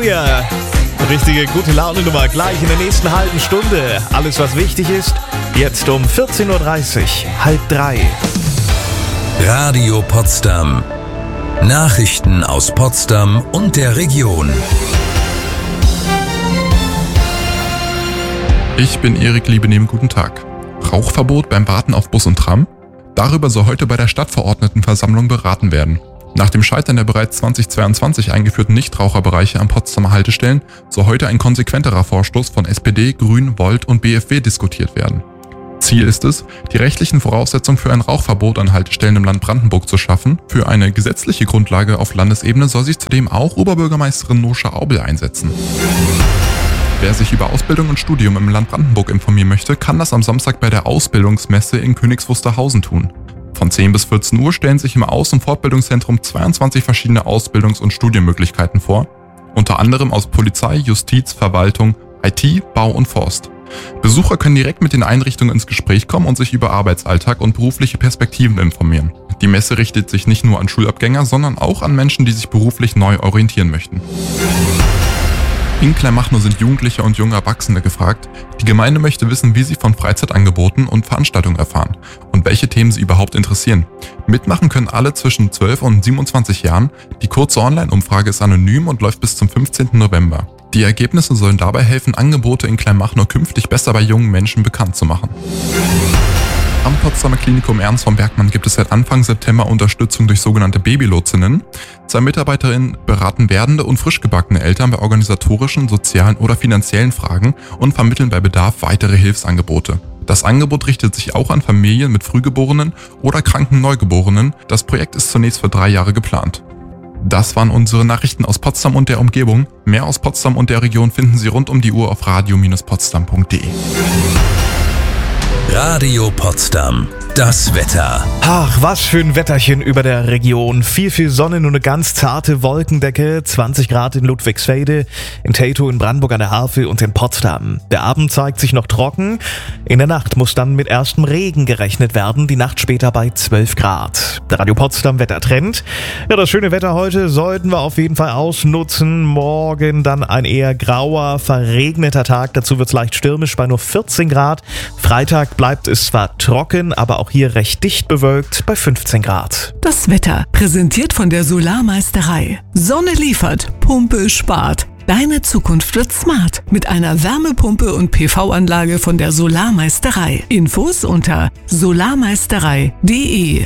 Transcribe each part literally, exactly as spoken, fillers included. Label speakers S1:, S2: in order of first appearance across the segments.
S1: Halleluja! Richtige gute Laune-Nummer gleich in der nächsten halben Stunde. Alles, was wichtig ist, jetzt um vierzehn Uhr dreißig, halb drei.
S2: Radio Potsdam. Nachrichten aus Potsdam und der Region.
S3: Ich bin Erik Liebenehm, guten Tag. Rauchverbot beim Warten auf Bus und Tram? Darüber soll heute bei der Stadtverordnetenversammlung beraten werden. Nach dem Scheitern der bereits zweitausendzweiundzwanzig eingeführten Nichtraucherbereiche an Potsdamer Haltestellen soll heute ein konsequenterer Vorstoß von S P D, Grün, Volt und B F W diskutiert werden. Ziel ist es, die rechtlichen Voraussetzungen für ein Rauchverbot an Haltestellen im Land Brandenburg zu schaffen. Für eine gesetzliche Grundlage auf Landesebene soll sich zudem auch Oberbürgermeisterin Noscha Aubel einsetzen. Wer sich über Ausbildung und Studium im Land Brandenburg informieren möchte, kann das am Samstag bei der Ausbildungsmesse in Königs Wusterhausen tun. Von zehn bis vierzehn Uhr stellen sich im Aus- und Fortbildungszentrum zweiundzwanzig verschiedene Ausbildungs- und Studienmöglichkeiten vor, unter anderem aus Polizei, Justiz, Verwaltung, I T, Bau und Forst. Besucher können direkt mit den Einrichtungen ins Gespräch kommen und sich über Arbeitsalltag und berufliche Perspektiven informieren. Die Messe richtet sich nicht nur an Schulabgänger, sondern auch an Menschen, die sich beruflich neu orientieren möchten. In Kleinmachnow sind Jugendliche und junge Erwachsene gefragt. Die Gemeinde möchte wissen, wie sie von Freizeitangeboten und Veranstaltungen erfahren und welche Themen sie überhaupt interessieren. Mitmachen können alle zwischen zwölf und siebenundzwanzig Jahren. Die kurze Online-Umfrage ist anonym und läuft bis zum fünfzehnten November. Die Ergebnisse sollen dabei helfen, Angebote in Kleinmachnow künftig besser bei jungen Menschen bekannt zu machen. Am Potsdamer Klinikum Ernst von Bergmann gibt es seit Anfang September Unterstützung durch sogenannte Babylotsinnen. Zwei Mitarbeiterinnen beraten werdende und frisch gebackene Eltern bei organisatorischen, sozialen oder finanziellen Fragen und vermitteln bei Bedarf weitere Hilfsangebote. Das Angebot richtet sich auch an Familien mit Frühgeborenen oder kranken Neugeborenen. Das Projekt ist zunächst für drei Jahre geplant. Das waren unsere Nachrichten aus Potsdam und der Umgebung. Mehr aus Potsdam und der Region finden Sie rund um die Uhr auf radio Bindestrich potsdam punkt de.
S2: Radio Potsdam. Das Wetter.
S1: Ach, was für ein Wetterchen über der Region. Viel, viel Sonne, nur eine ganz zarte Wolkendecke. zwanzig Grad in Ludwigsfelde, in Teltow, in Brandenburg an der Havel und in Potsdam. Der Abend zeigt sich noch trocken. In der Nacht muss dann mit erstem Regen gerechnet werden. Die Nacht später bei zwölf Grad. Der Radio Potsdam Wettertrend. Ja, das schöne Wetter heute sollten wir auf jeden Fall ausnutzen. Morgen dann ein eher grauer, verregneter Tag. Dazu wird es leicht stürmisch bei nur vierzehn Grad. Freitag bleibt es zwar trocken, aber auch hier recht dicht bewölkt bei fünfzehn Grad.
S4: Das Wetter präsentiert von der Solarmeisterei. Sonne liefert, Pumpe spart. Deine Zukunft wird smart mit einer Wärmepumpe und P V-Anlage von der Solarmeisterei. Infos unter solarmeisterei punkt de.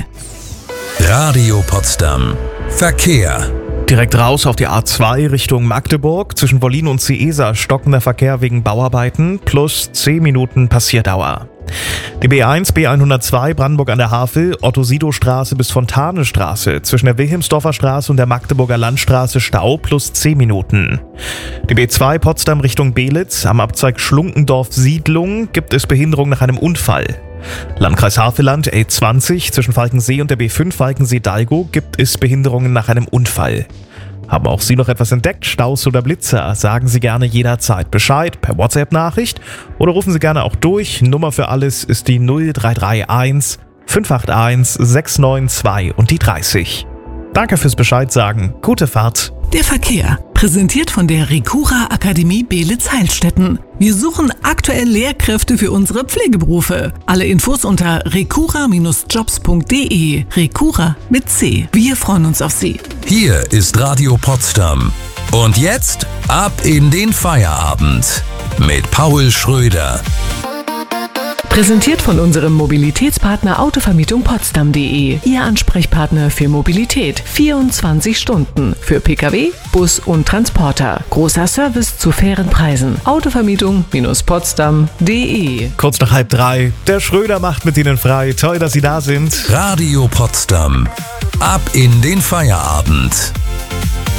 S2: Radio Potsdam. Verkehr.
S1: Direkt raus auf die A zwei Richtung Magdeburg. Zwischen Wollin und Ciesa stockender Verkehr wegen Bauarbeiten plus zehn Minuten Passierdauer. Die B eins, B hundertzwei Brandenburg an der Havel, Otto-Sido-Straße bis Fontane-Straße. Zwischen der Wilhelmsdorfer Straße und der Magdeburger Landstraße Stau plus zehn Minuten. Die B zwei Potsdam Richtung Belitz. Am Abzweig Schlunkendorf-Siedlung gibt es Behinderung nach einem Unfall. Landkreis Havelland L zwanzig zwischen Falkensee und der B fünf Falkensee-Dalgo gibt es Behinderungen nach einem Unfall. Haben auch Sie noch etwas entdeckt, Staus oder Blitzer? Sagen Sie gerne jederzeit Bescheid per WhatsApp-Nachricht oder rufen Sie gerne auch durch. Nummer für alles ist die null drei drei eins fünf acht eins sechs neun zwei und die dreißig. Danke fürs Bescheid sagen. Gute Fahrt.
S4: Der Verkehr, präsentiert von der Recura Akademie Belitz-Heilstätten. Wir suchen aktuell Lehrkräfte für unsere Pflegeberufe. Alle Infos unter recura Bindestrich jobs punkt de. Recura mit C. Wir freuen uns auf Sie.
S2: Hier ist Radio Potsdam. Und jetzt ab in den Feierabend mit Paul Schröder.
S4: Präsentiert von unserem Mobilitätspartner Autovermietung Potsdam punkt de. Ihr Ansprechpartner für Mobilität. vierundzwanzig Stunden. Für Pkw, Bus und Transporter. Großer Service zu fairen Preisen. Autovermietung Potsdam punkt de.
S1: Kurz nach halb drei. Der Schröder macht mit Ihnen frei. Toll, dass Sie da sind.
S2: Radio Potsdam. Ab in den Feierabend.